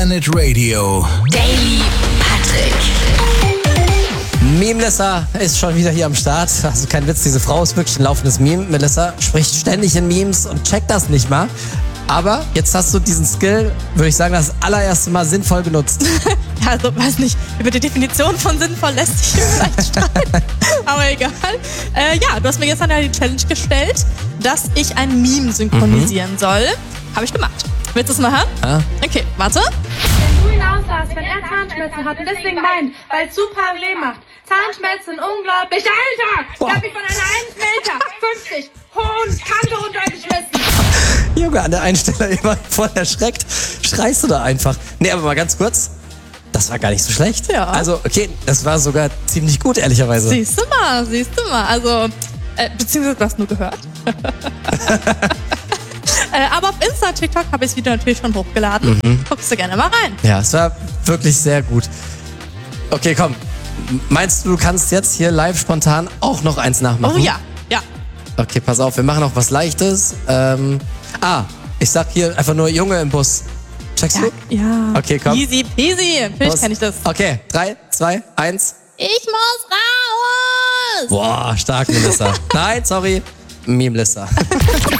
Planet Radio. Daily Patrick. Melissa ist schon wieder hier am Start. Also kein Witz, diese Frau ist wirklich ein laufendes Meme. Melissa spricht ständig in Memes und checkt das nicht mal. Aber jetzt hast du diesen Skill, würde ich sagen, das allererste Mal sinnvoll genutzt. Ja, also weiß nicht, über die Definition von sinnvoll lässt sich vielleicht streiten. Aber egal. Ja, du hast mir gestern ja die Challenge gestellt, dass ich ein Meme synchronisieren soll. Habe ich gemacht. Willst du es mal hören? Ja. Okay, warte. Wenn du ihn aussahst, wenn er Zahnschmerzen hat und deswegen weint, weil es super weh macht. Zahnschmerzen unglaublich. Alter! Ich hab mich von einer 1,50 Meter hohen Kante runtergeschmissen. Junge, an der einen Stelle immer voll erschreckt. Schreist du da einfach. Nee, aber mal ganz kurz. Das war gar nicht so schlecht. Ja. Also, okay, das war sogar ziemlich gut, ehrlicherweise. Siehst du mal. Also, beziehungsweise du hast nur gehört. Aber auf Insta, TikTok habe ich das Video natürlich schon hochgeladen. Guckst du gerne mal rein. Ja, es war wirklich sehr gut. Okay, komm. Meinst du, du kannst jetzt hier live spontan auch noch eins nachmachen? Oh ja. Okay, pass auf, wir machen auch was Leichtes. Ich sag hier einfach nur Junge im Bus. Checkst du? Ja. Okay, komm. Easy peasy. Natürlich kann ich das. Okay, 3, 2, 1. Ich muss raus! Boah, stark, Melissa. Nein, sorry. Melissa.